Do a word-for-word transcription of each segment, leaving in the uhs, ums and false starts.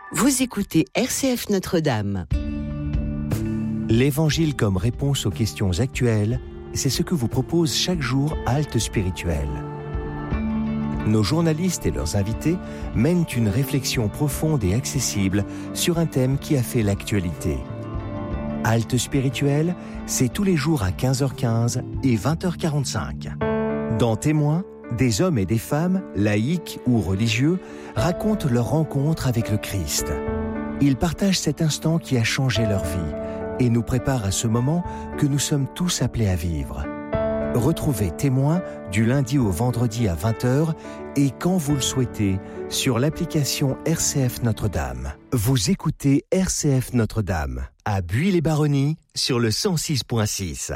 Vous écoutez R C F Notre-Dame. L'Évangile comme réponse aux questions actuelles, c'est ce que vous propose chaque jour Halte Spirituelle. Nos journalistes et leurs invités mènent une réflexion profonde et accessible sur un thème qui a fait l'actualité. Halte Spirituelle, c'est tous les jours à quinze heures quinze et vingt heures quarante-cinq. Dans Témoins, des hommes et des femmes, laïcs ou religieux, racontent leur rencontre avec le Christ. Ils partagent cet instant qui a changé leur vie et nous préparent à ce moment que nous sommes tous appelés à vivre. Retrouvez Témoins du lundi au vendredi à vingt heures et quand vous le souhaitez sur l'application R C F Notre-Dame. Vous écoutez R C F Notre-Dame à Buis-les-Baronnies sur le cent six virgule six.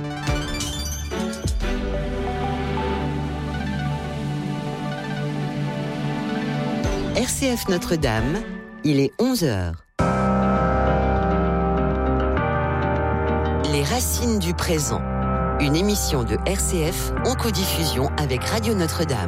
R C F Notre-Dame, il est onze heures. Les racines du présent, une émission de R C F en codiffusion avec Radio Notre-Dame.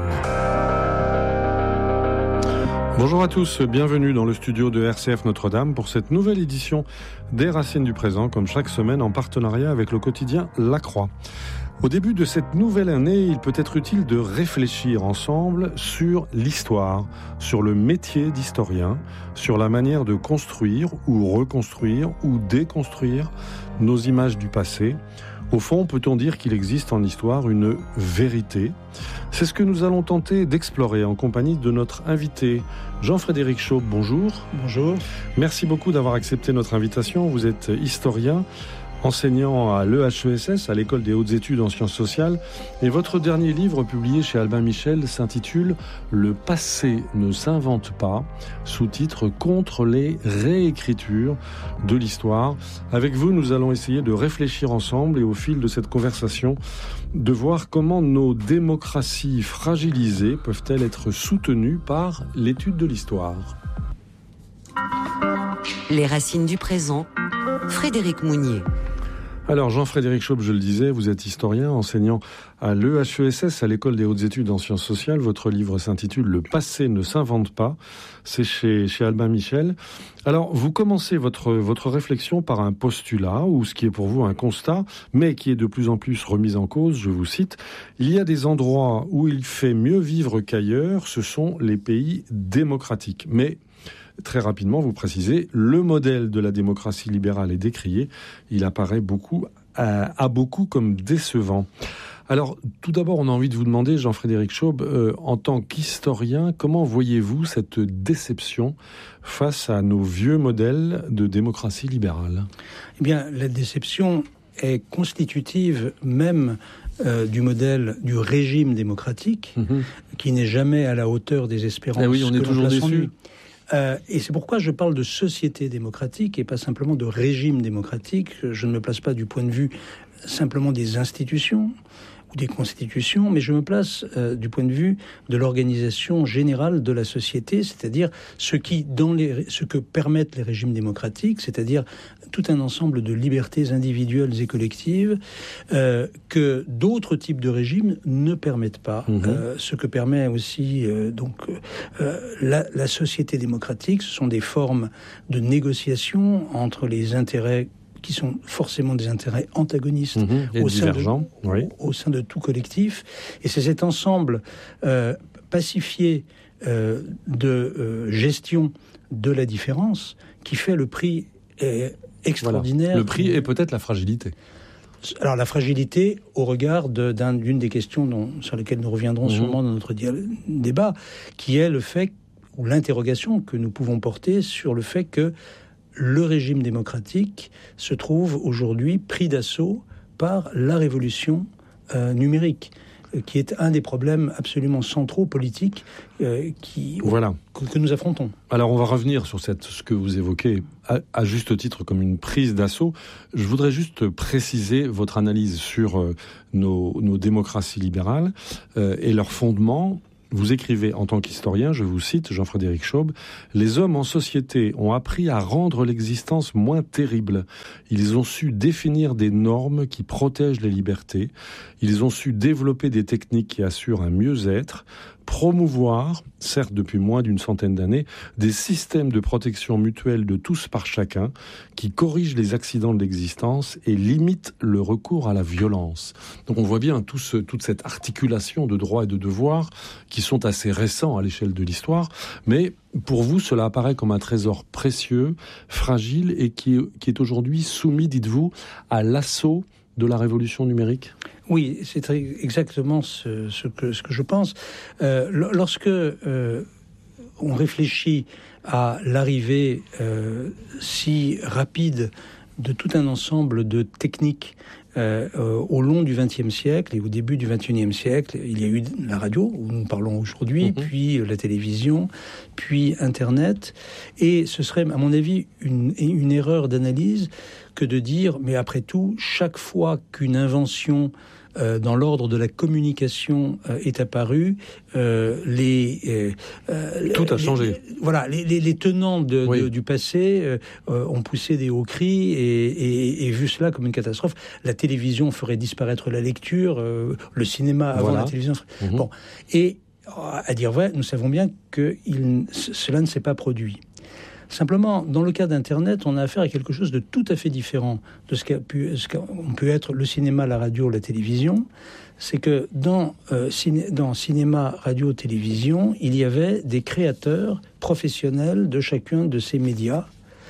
Bonjour à tous, bienvenue dans le studio de R C F Notre-Dame pour cette nouvelle édition des Racines du présent, comme chaque semaine en partenariat avec le quotidien La Croix. Au début de cette nouvelle année, il peut être utile de réfléchir ensemble sur l'histoire, sur le métier d'historien, sur la manière de construire ou reconstruire ou déconstruire nos images du passé. Au fond, peut-on dire qu'il existe en histoire une vérité ? C'est ce que nous allons tenter d'explorer en compagnie de notre invité, Jean-Frédéric Chaume. Bonjour. Bonjour. Merci beaucoup d'avoir accepté notre invitation. Vous êtes historien, enseignant à l'E H E S S, à l'École des hautes études en sciences sociales. Et votre dernier livre, publié chez Albin Michel, s'intitule « Le passé ne s'invente pas », sous-titre « Contre les réécritures de l'histoire ». Avec vous, nous allons essayer de réfléchir ensemble et au fil de cette conversation, de voir comment nos démocraties fragilisées peuvent-elles être soutenues par l'étude de l'histoire. Les racines du présent, Frédéric Mounier. Alors Jean-Frédéric Chaume, je le disais, vous êtes historien, enseignant à l'E H E S S, à l'École des hautes études en sciences sociales. Votre livre s'intitule « Le passé ne s'invente pas ». C'est chez, chez Albin Michel. Alors, vous commencez votre, votre réflexion par un postulat, ou ce qui est pour vous un constat, mais qui est de plus en plus remis en cause, je vous cite. « Il y a des endroits où il fait mieux vivre qu'ailleurs, ce sont les pays démocratiques. » Mais très rapidement, vous précisez, le modèle de la démocratie libérale est décrié. Il apparaît beaucoup, à, à beaucoup comme décevant. Alors, tout d'abord, on a envie de vous demander, Jean-Frédéric Chaume, euh, en tant qu'historien, comment voyez-vous cette déception face à nos vieux modèles de démocratie libérale ? Eh bien, la déception est constitutive même Euh, du modèle du régime démocratique, mmh. qui n'est jamais à la hauteur des espérances. Eh oui, on est toujours déçus. Euh, et c'est pourquoi je parle de société démocratique et pas simplement de régime démocratique. Je ne me place pas du point de vue simplement des institutions ou des constitutions, mais je me place euh, du point de vue de l'organisation générale de la société, c'est-à-dire ce qui, dans les, ce que permettent les régimes démocratiques, c'est-à-dire tout un ensemble de libertés individuelles et collectives euh, que d'autres types de régimes ne permettent pas. Mmh. Euh, ce que permet aussi euh, donc euh, la, la société démocratique, ce sont des formes de négociation entre les intérêts qui sont forcément des intérêts antagonistes mmh, au, sein de, oui. au, au sein de tout collectif. Et c'est cet ensemble euh, pacifié euh, de euh, gestion de la différence qui fait le prix euh, extraordinaire. Voilà. Le prix est peut-être la fragilité. Alors la fragilité au regard de, d'un, d'une des questions dont, sur lesquelles nous reviendrons mmh. sûrement dans notre dia- débat, qui est le fait, ou l'interrogation que nous pouvons porter sur le fait que le régime démocratique se trouve aujourd'hui pris d'assaut par la révolution euh, numérique, euh, qui est un des problèmes absolument centraux politiques euh, qui, voilà. que, que nous affrontons. Alors on va revenir sur cette, ce que vous évoquez à, à juste titre comme une prise d'assaut. Je voudrais juste préciser votre analyse sur euh, nos, nos démocraties libérales euh, et leurs fondements. Vous écrivez en tant qu'historien, je vous cite, Jean-Frédéric Chaube, « Les hommes en société ont appris à rendre l'existence moins terrible. Ils ont su définir des normes qui protègent les libertés. Ils ont su développer des techniques qui assurent un mieux-être, promouvoir, certes depuis moins d'une centaine d'années, des systèmes de protection mutuelle de tous par chacun qui corrigent les accidents de l'existence et limitent le recours à la violence. » Donc on voit bien tout ce, toute cette articulation de droits et de devoirs qui sont assez récents à l'échelle de l'histoire, mais pour vous, cela apparaît comme un trésor précieux, fragile et qui, qui est aujourd'hui soumis, dites-vous, à l'assaut de la révolution numérique ? Oui, c'est exactement ce, ce, que, ce que je pense. Euh, lorsque euh, on réfléchit à l'arrivée euh, si rapide de tout un ensemble de techniques euh, euh, au long du vingtième siècle et au début du vingt et unième siècle, il y a eu la radio, où nous parlons aujourd'hui, mmh. puis la télévision, puis Internet. Et ce serait, à mon avis, une, une erreur d'analyse que de dire, mais après tout, chaque fois qu'une invention euh, dans l'ordre de la communication euh, est apparue, euh, les euh, tout a les, changé. Les, voilà, les, les, les tenants de, oui. de, du passé euh, ont poussé des hauts cris et, et, et vu cela comme une catastrophe. La télévision ferait disparaître la lecture, euh, le cinéma avant voilà. la télévision. Mmh. Bon, et à dire vrai, nous savons bien que il, cela ne s'est pas produit. Simplement, dans le cas d'Internet, on a affaire à quelque chose de tout à fait différent de ce qu'a pu, ce qu'a, on peut être le cinéma, la radio, la télévision. C'est que dans, euh, ciné, dans cinéma, radio, télévision, il y avait des créateurs professionnels de chacun de ces médias.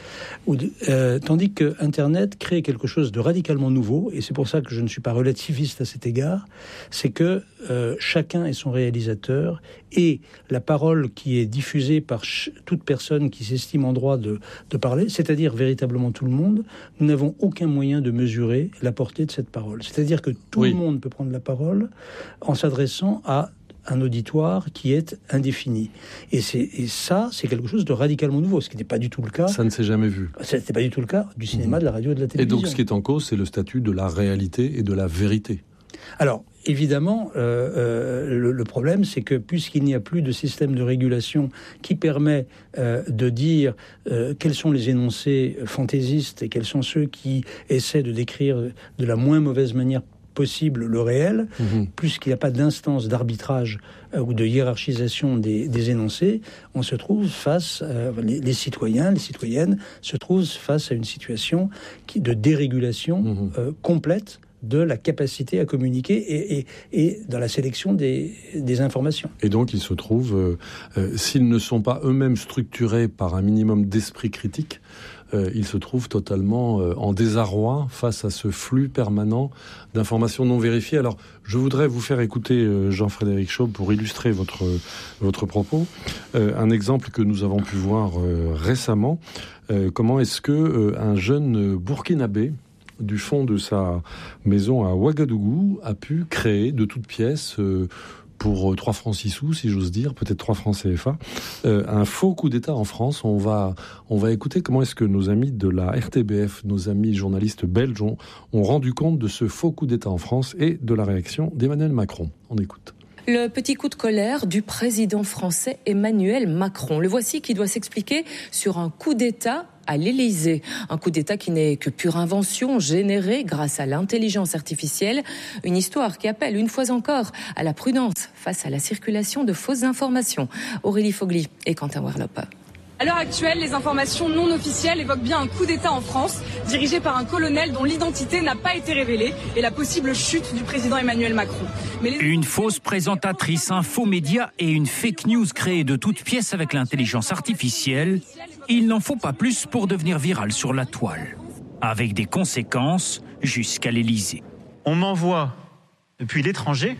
Ou de, euh, tandis que Internet crée quelque chose de radicalement nouveau, et c'est pour ça que je ne suis pas relativiste à cet égard, c'est que euh, chacun est son réalisateur, et la parole qui est diffusée par ch- toute personne qui s'estime en droit de, de parler, c'est-à-dire véritablement tout le monde, nous n'avons aucun moyen de mesurer la portée de cette parole. C'est-à-dire que tout oui. le monde peut prendre la parole en s'adressant à un auditoire qui est indéfini. Et, c'est, et ça, c'est quelque chose de radicalement nouveau, ce qui n'est pas du tout le cas. Ça ne s'est jamais vu. Ce n'était pas du tout le cas du cinéma, mmh. de la radio et de la télévision. Et donc, ce qui est en cause, c'est le statut de la réalité et de la vérité. Alors, évidemment, euh, euh, le, le problème, c'est que puisqu'il n'y a plus de système de régulation qui permet euh, de dire euh, quels sont les énoncés fantaisistes et quels sont ceux qui essaient de décrire de la moins mauvaise manière possible le réel, mmh. puisqu'il n'y a pas d'instance d'arbitrage euh, ou de hiérarchisation des, des énoncés, on se trouve face, euh, les, les citoyens, les citoyennes se trouvent face à une situation qui, de dérégulation mmh. euh, complète de la capacité à communiquer et, et, et dans la sélection des, des informations. Et donc ils se trouvent, euh, euh, s'ils ne sont pas eux-mêmes structurés par un minimum d'esprit critique, Euh, ils se trouvent totalement euh, en désarroi face à ce flux permanent d'informations non vérifiées. Alors, je voudrais vous faire écouter euh, Jean-Frédéric Chaube pour illustrer votre, votre propos. Euh, un exemple que nous avons pu voir euh, récemment. Euh, comment est-ce que euh, un jeune burkinabé du fond de sa maison à Ouagadougou a pu créer de toutes pièces euh, pour trois francs six sous, si j'ose dire, peut-être trois francs C F A, euh, un faux coup d'État en France. On va, on va écouter comment est-ce que nos amis de la R T B F, nos amis journalistes belges, ont, ont rendu compte de ce faux coup d'État en France et de la réaction d'Emmanuel Macron. On écoute. Le petit coup de colère du président français Emmanuel Macron. Le voici qui doit s'expliquer sur un coup d'État à l'Élysée. Un coup d'État qui n'est que pure invention générée grâce à l'intelligence artificielle. Une histoire qui appelle une fois encore à la prudence face à la circulation de fausses informations. Aurélie Fogli et Quentin Warlop. À l'heure actuelle, les informations non officielles évoquent bien un coup d'État en France, dirigé par un colonel dont l'identité n'a pas été révélée et la possible chute du président Emmanuel Macron. Mais les... Une fausse présentatrice, un faux média et une fake news créée de toutes pièces avec l'intelligence artificielle. Il n'en faut pas plus pour devenir viral sur la toile, avec des conséquences jusqu'à l'Élysée. On m'envoie depuis l'étranger,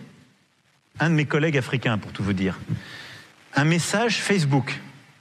un de mes collègues africains pour tout vous dire, un message Facebook.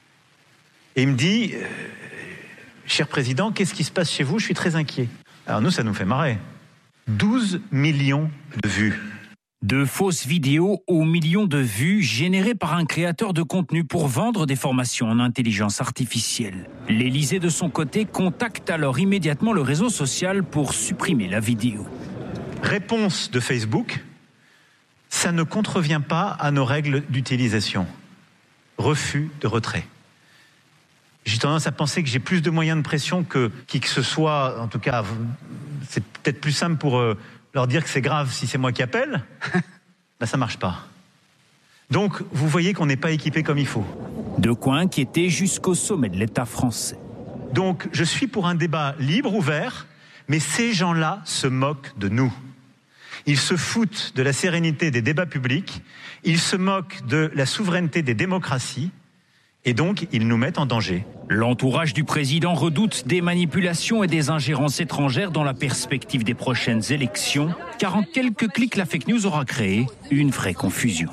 Et il me dit, euh, cher président, qu'est-ce qui se passe chez vous ? Je suis très inquiet. Alors nous, ça nous fait marrer. douze millions de vues. De fausses vidéos aux millions de vues générées par un créateur de contenu pour vendre des formations en intelligence artificielle. L'Élysée, de son côté, contacte alors immédiatement le réseau social pour supprimer la vidéo. Réponse de Facebook, ça ne contrevient pas à nos règles d'utilisation. Refus de retrait. J'ai tendance à penser que j'ai plus de moyens de pression que qui que ce soit. En tout cas, c'est peut-être plus simple pour euh, leur dire que c'est grave si c'est moi qui appelle. Là, ça marche pas. Donc, vous voyez qu'on n'est pas équipé comme il faut. De quoi inquiéter jusqu'au sommet de l'État français. Donc, je suis pour un débat libre, ouvert, mais ces gens-là se moquent de nous. Ils se foutent de la sérénité des débats publics, ils se moquent de la souveraineté des démocraties, et donc ils nous mettent en danger. L'entourage du président redoute des manipulations et des ingérences étrangères dans la perspective des prochaines élections, car en quelques clics, la fake news aura créé une vraie confusion.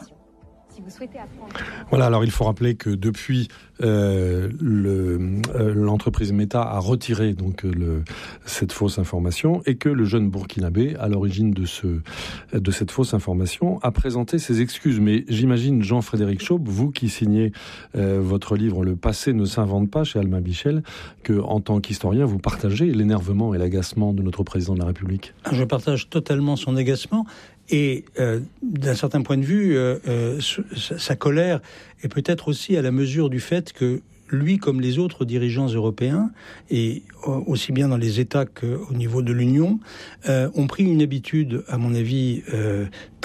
Voilà, alors il faut rappeler que depuis euh, le, euh, l'entreprise Meta a retiré donc le, cette fausse information et que le jeune burkinabé à l'origine de, ce, de cette fausse information a présenté ses excuses. Mais j'imagine, Jean-Frédéric Chaube, vous qui signez euh, votre livre « Le passé ne s'invente pas » chez Albin Michel, que en tant qu'historien, vous partagez l'énervement et l'agacement de notre président de la République. Je partage totalement son agacement. Et euh, d'un certain point de vue, euh, euh, sa, sa colère est peut-être aussi à la mesure du fait que lui, comme les autres dirigeants européens, et aussi bien dans les États qu'au niveau de l'Union, euh, ont pris une habitude, à mon avis, euh,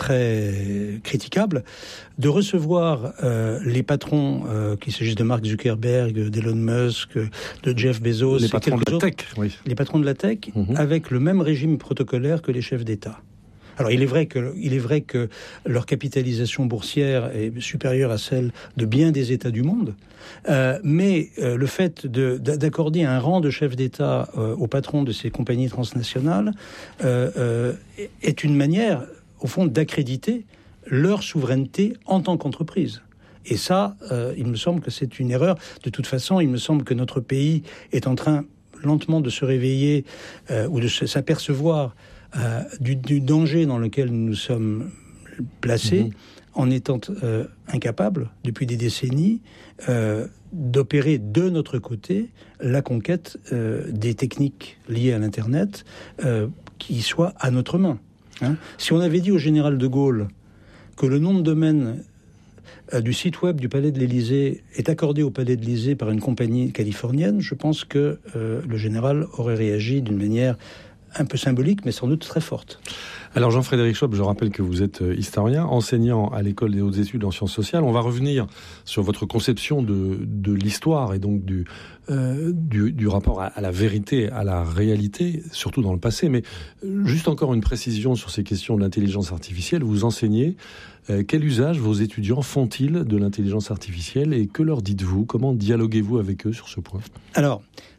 très critiquable, de recevoir euh, les patrons, euh, qu'il s'agisse de Mark Zuckerberg, d'Elon Musk, de Jeff Bezos, les patrons de la autres, tech, oui. les patrons de la tech, mmh. avec le même régime protocolaire que les chefs d'État. Alors, il est vrai que, il est vrai que leur capitalisation boursière est supérieure à celle de bien des États du monde, euh, mais euh, le fait de, d'accorder un rang de chef d'État euh, au patron de ces compagnies transnationales euh, euh, est une manière, au fond, d'accréditer leur souveraineté en tant qu'entreprise. Et ça, euh, il me semble que c'est une erreur. De toute façon, il me semble que notre pays est en train lentement de se réveiller euh, ou de s'apercevoir Euh, du, du danger dans lequel nous nous sommes placés, mmh. en étant euh, incapables, depuis des décennies, euh, d'opérer de notre côté la conquête euh, des techniques liées à l'Internet euh, qui soient à notre main. Hein. Si on avait dit au général de Gaulle que le nom de domaine euh, du site web du Palais de l'Élysée est accordé au Palais de l'Élysée par une compagnie californienne, je pense que euh, le général aurait réagi d'une manière un peu symbolique, mais sans doute très forte. Alors Jean-Frédéric Chaube, je rappelle que vous êtes historien, enseignant à l'École des hautes études en sciences sociales. On va revenir sur votre conception de, de l'histoire et donc du, euh, du, du rapport à, à la vérité, à la réalité, surtout dans le passé. Mais juste encore une précision sur ces questions de l'intelligence artificielle. Vous enseignez. Euh, quel usage vos étudiants font-ils de l'intelligence artificielle et que leur dites-vous? Comment dialoguez-vous avec eux sur ce point? Alors,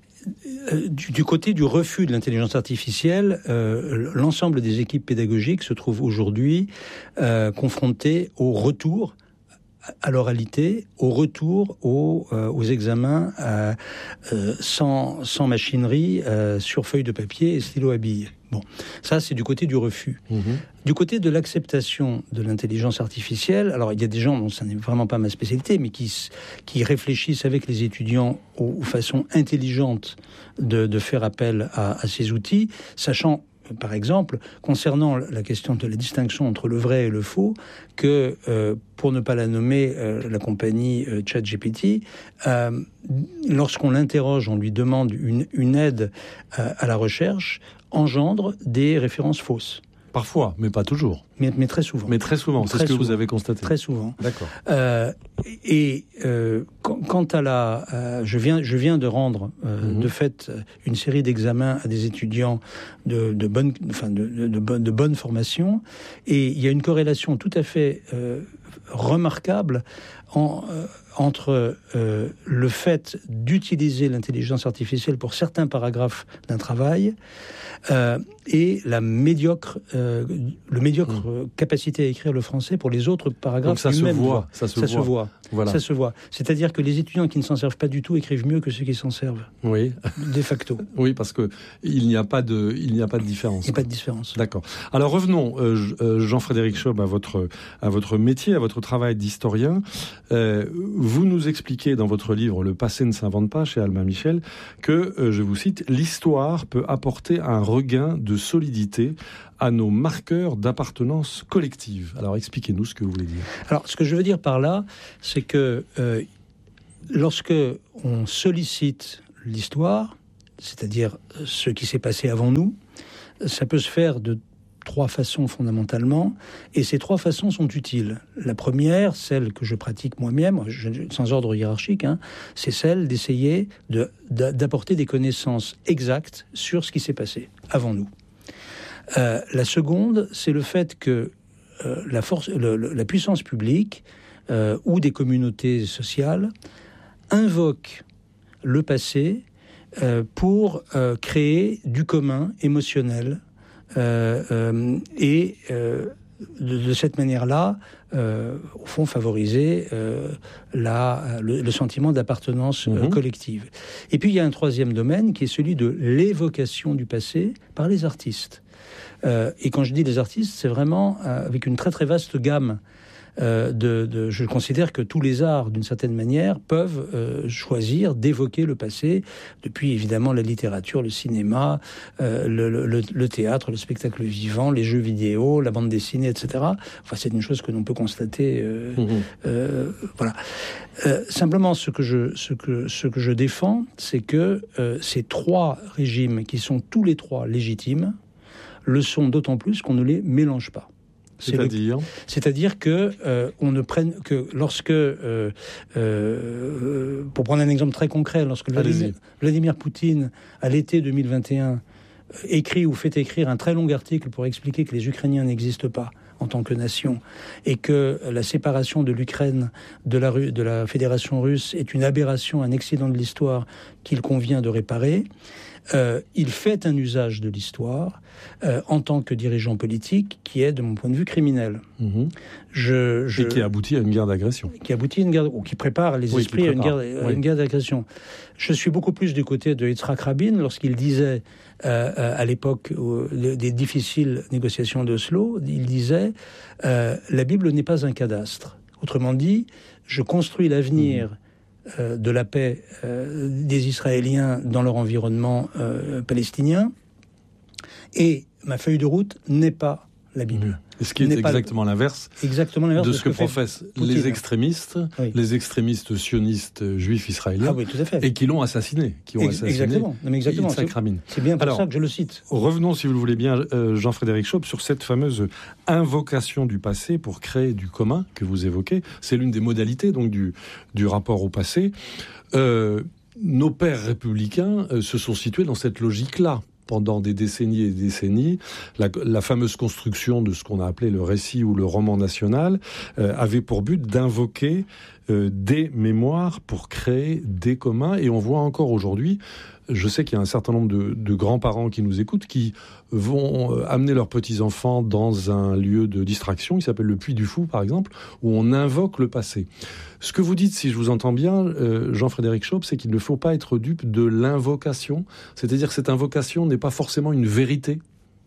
Du, du côté du refus de l'intelligence artificielle, euh, l'ensemble des équipes pédagogiques se trouvent aujourd'hui euh, confrontées au retour à l'oralité, au retour aux, euh, aux examens euh, euh, sans, sans machinerie, euh, sur feuille de papier et stylo à billes. Bon, ça c'est du côté du refus. Mmh. Du côté de l'acceptation de l'intelligence artificielle, alors il y a des gens, bon, ça n'est vraiment pas ma spécialité, mais qui, qui réfléchissent avec les étudiants aux, aux façons intelligentes de, de faire appel à, à ces outils, sachant par exemple, concernant la question de la distinction entre le vrai et le faux, que, euh, pour ne pas la nommer, euh, la compagnie euh, ChatGPT, euh, lorsqu'on l'interroge, on lui demande une, une aide euh, à la recherche, engendre des références fausses. Parfois, mais pas toujours. Mais, mais très souvent. Mais très souvent, c'est ce que souvent. vous avez constaté. Très souvent. D'accord. Euh, et euh, quant à la... Euh, je, viens, je viens de rendre, euh, mm-hmm. de fait, une série d'examens à des étudiants de, de, bonne, enfin de, de, de, bonne, de bonne formation, et il y a une corrélation tout à fait euh, remarquable en, euh, entre euh, le fait d'utiliser l'intelligence artificielle pour certains paragraphes d'un travail euh, et la médiocre, euh, le médiocre mmh. capacité à écrire le français pour les autres paragraphes. Donc ça du se même voit, voix. ça se ça voit. Se voit. Voilà. Ça se voit. C'est-à-dire que les étudiants qui ne s'en servent pas du tout écrivent mieux que ceux qui s'en servent. Oui. De facto. Oui, parce que il n'y a pas de, il n'y a pas de différence. Il n'y a pas de différence. D'accord. Alors revenons, euh, Jean-Frédéric Chaube, à votre, à votre métier, à votre travail d'historien. Euh, vous nous expliquez dans votre livre « Le passé ne s'invente pas » chez Albin Michel que, euh, je vous cite, l'histoire peut apporter un regain de solidité à nos marqueurs d'appartenance collective. Alors expliquez-nous ce que vous voulez dire. Alors ce que je veux dire par là, c'est que euh, lorsque on sollicite l'histoire, c'est-à-dire ce qui s'est passé avant nous, ça peut se faire de trois façons fondamentalement, et ces trois façons sont utiles. La première, celle que je pratique moi-même, je, sans ordre hiérarchique, hein, c'est celle d'essayer de, d'apporter des connaissances exactes sur ce qui s'est passé avant nous. Euh, la seconde, c'est le fait que euh, la, force, le, le, la puissance publique euh, ou des communautés sociales invoquent le passé euh, pour euh, créer du commun émotionnel. Euh, euh, et euh, de, de cette manière-là, euh, au fond, favoriser euh, la, le, le sentiment d'appartenance mmh. euh, collective. Et puis, il y a un troisième domaine qui est celui de l'évocation du passé par les artistes. Euh, et quand je dis les artistes, c'est vraiment euh, avec une très très vaste gamme. Euh, de, de, je considère que tous les arts, d'une certaine manière, peuvent euh, choisir d'évoquer le passé, depuis évidemment la littérature, le cinéma, euh, le, le, le théâtre, le spectacle vivant, les jeux vidéo, la bande dessinée, et cetera. Enfin, c'est une chose que l'on peut constater. Euh, mmh. euh, voilà. Euh, simplement, ce que je, ce que, ce que je défends, c'est que euh, ces trois régimes, qui sont tous les trois légitimes, le sont d'autant plus qu'on ne les mélange pas. C'est-à-dire, c'est-à-dire que euh, on ne prenne que lorsque, euh, euh, pour prendre un exemple très concret, lorsque Vladimir, Vladimir Poutine, à l'été deux mille vingt et un, écrit ou fait écrire un très long article pour expliquer que les Ukrainiens n'existent pas en tant que nation et que la séparation de l'Ukraine de la, de la Fédération russe est une aberration, un accident de l'histoire qu'il convient de réparer. Euh, il fait un usage de l'histoire euh, en tant que dirigeant politique qui est, de mon point de vue, criminel. Mmh. Je, je, Et qui aboutit à une guerre d'agression. Qui aboutit à une guerre, ou qui prépare les oui, esprits prépare. à une guerre, oui. à une guerre d'agression. Je suis beaucoup plus du côté de Yitzhak Rabin lorsqu'il disait, euh, euh, à l'époque euh, des difficiles négociations d'Oslo, il disait euh, « La Bible n'est pas un cadastre ». Autrement dit, je construis l'avenir mmh. Euh, de la paix euh, des Israéliens dans leur environnement euh, palestinien. Et ma feuille de route n'est pas la Bible. Mmh. Ce qui est n'est exactement le... l'inverse, exactement l'inverse de de ce que, que professent les extrémistes, oui. les extrémistes sionistes juifs israéliens, ah oui, tout à fait. et qui l'ont assassiné, qui ont Ex- assassiné exactement. Non, mais exactement. Yitzhak Rabin. C'est bien pour Alors, ça que je le cite. Revenons, si vous le voulez bien, euh, Jean-Frédéric Chaup, sur cette fameuse invocation du passé pour créer du commun que vous évoquez. C'est l'une des modalités donc du, du rapport au passé. Euh, nos pères républicains euh, se sont situés dans cette logique-là. Pendant des décennies et des décennies, la, la fameuse construction de ce qu'on a appelé le récit ou le roman national euh, avait pour but d'invoquer euh, des mémoires pour créer des communs. Et on voit encore aujourd'hui, je sais qu'il y a un certain nombre de, de grands-parents qui nous écoutent, qui vont euh, amener leurs petits-enfants dans un lieu de distraction, il s'appelle le Puy du Fou par exemple, où on invoque le passé. Ce que vous dites, si je vous entends bien, euh, Jean-Frédéric Chaup, c'est qu'il ne faut pas être dupe de l'invocation, c'est-à-dire que cette invocation n'est pas forcément une vérité.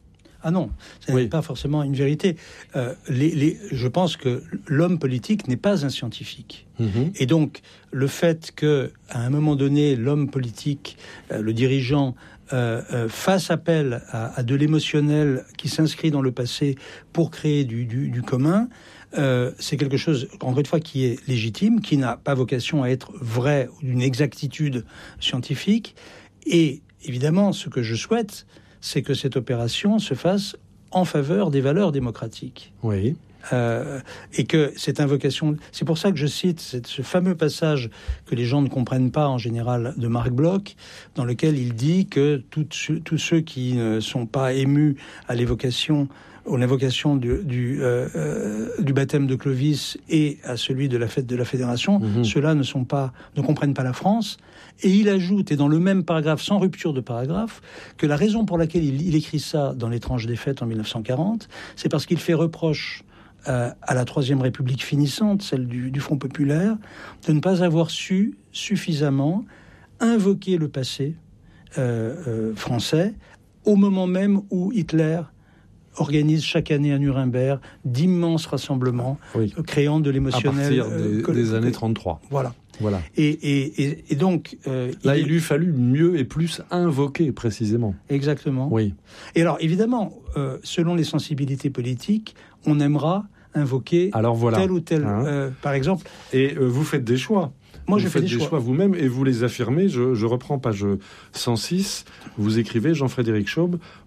Ah non, ce oui. n'est pas forcément une vérité. Euh, les, les, je pense que l'homme politique n'est pas un scientifique. Mmh. Et donc, le fait qu'à un moment donné, l'homme politique, euh, le dirigeant, euh, euh, fasse appel à, à de l'émotionnel qui s'inscrit dans le passé pour créer du, du, du commun, euh, c'est quelque chose, encore une fois, qui est légitime, qui n'a pas vocation à être vrai ou d'une exactitude scientifique. Et évidemment, ce que je souhaite, c'est que cette opération se fasse en faveur des valeurs démocratiques. Oui. Euh, et que cette invocation... C'est pour ça que je cite cette, ce fameux passage que les gens ne comprennent pas en général de Marc Bloch, dans lequel il dit que tous ceux qui ne sont pas émus à l'évocation... aux invocations du, du, euh, euh, du baptême de Clovis et à celui de la fête de la Fédération, mmh. ceux-là ne sont pas, ne comprennent pas la France. Et il ajoute, et dans le même paragraphe, sans rupture de paragraphe, que la raison pour laquelle il, il écrit ça dans L'étrange défaite en mille neuf cent quarante, c'est parce qu'il fait reproche euh, à la Troisième République finissante, celle du, du Front populaire, de ne pas avoir su suffisamment invoquer le passé euh, euh, français au moment même où Hitler organise chaque année à Nuremberg d'immenses rassemblements, oui. créant de l'émotionnel. À partir des, euh, des années trente-trois. Voilà. Voilà. Et, et, et, et donc... Euh, Là, il, il il lui fallut mieux et plus invoquer, précisément. Exactement. Oui. Et alors, évidemment, euh, selon les sensibilités politiques, on aimera invoquer alors voilà. tel ou tel... Hein. Euh, par exemple... Et euh, vous faites des choix. Moi, vous je fais faites des, des choix, choix vous-même et vous les affirmez. Je, je reprends page cent six. Vous écrivez, Jean-Frédéric Chaube,